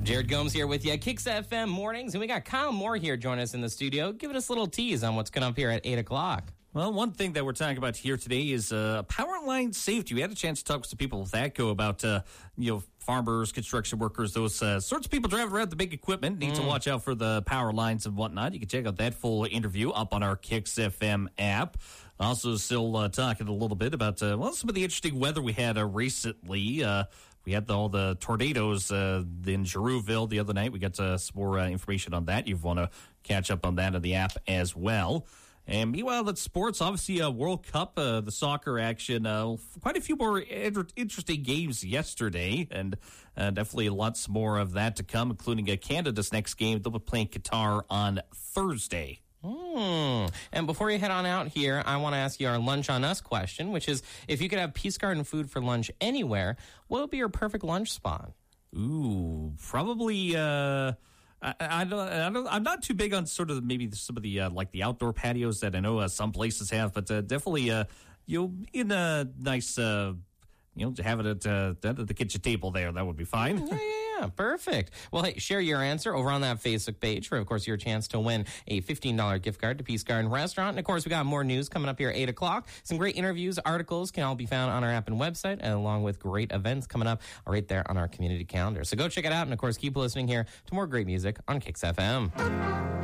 Jared Gomes here with you, Kicks FM Mornings, and we got Kyle Moore here joining us in the studio, giving us a little tease on what's coming up here at 8 o'clock. Well, one thing that we're talking about here today is power line safety. We had a chance to talk with some people with ATCO about, farmers, construction workers, those sorts of people driving around the big equipment. Need to watch out for the power lines and whatnot. You can check out that full interview up on our Kicks FM app. Also, still talking a little bit about, some of the interesting weather we had recently. We had all the tornadoes in Girouville the other night. We got some more information on that. You want to catch up on that in the app as well. And meanwhile, that's sports. Obviously, World Cup, the soccer action. Quite a few more interesting games yesterday, and definitely lots more of that to come, including Canada's next game. They'll be playing Qatar on Thursday. And before you head on out here, I want to ask you our Lunch on Us question, which is, if you could have Peace Garden food for lunch anywhere, what would be your perfect lunch spot? Ooh, probably... I'm not too big on sort of maybe some of the like the outdoor patios that I know some places have, but definitely in a nice have it at the kitchen table there. That would be fine. Yeah, perfect. Well, hey, share your answer over on that Facebook page for, of course, your chance to win a $15 gift card to Peace Garden Restaurant. And, of course, we got more news coming up here at 8 o'clock. Some great interviews, articles can all be found on our app and website, and along with great events coming up right there on our community calendar. So go check it out, and, of course, keep listening here to more great music on Kicks FM.